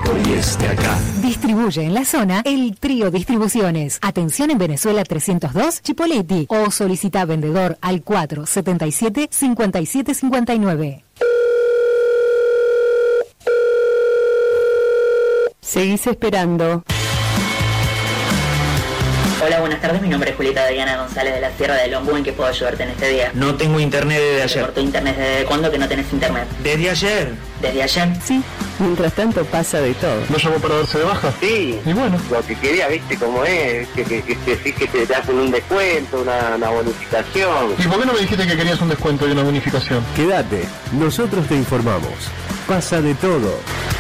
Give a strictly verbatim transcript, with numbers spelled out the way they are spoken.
económico y esté acá. Distribuye en la zona el Trío Distribuciones. Atención en Venezuela trescientos dos, Chipoleti. O solicita vendedor al cuatro setenta y siete, cincuenta y siete cincuenta y nueve. Seguís esperando. Hola, buenas tardes. Mi nombre es Julieta Diana González de la Sierra del Lombú. ¿En qué puedo ayudarte en este día? No tengo internet desde ¿Te ayer. cortó internet desde cuándo que no tenés internet? ¿Desde ayer? ¿Desde ayer? Sí, mientras tanto pasa de todo. ¿No llamó para darse de baja? Sí, Y bueno, lo que quería, viste cómo es, que, que, que, que, sí, que te hacen un descuento, una, una bonificación. ¿y por qué no me dijiste que querías un descuento y una bonificación? Quédate, nosotros te informamos. Pasa de todo.